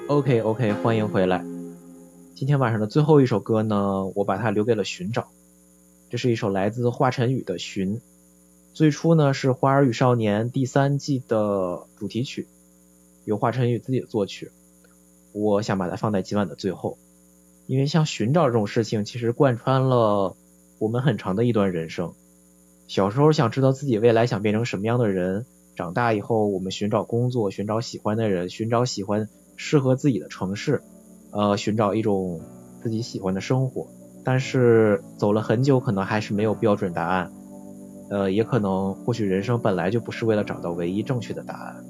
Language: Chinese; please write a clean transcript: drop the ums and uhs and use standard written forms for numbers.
OK，欢迎回来。今天晚上的最后一首歌呢，我把它留给了寻找。这是一首来自华晨宇的《寻》，最初呢是《花儿与少年》第3季的主题曲，由华晨宇自己的作曲。我想把它放在今晚的最后，因为像寻找这种事情，其实贯穿了我们很长的一段人生。小时候想知道自己未来想变成什么样的人，长大以后我们寻找工作，寻找喜欢的人，寻找喜欢适合自己的城市，寻找一种自己喜欢的生活。但是走了很久，可能还是没有标准答案，也可能或许人生本来就不是为了找到唯一正确的答案。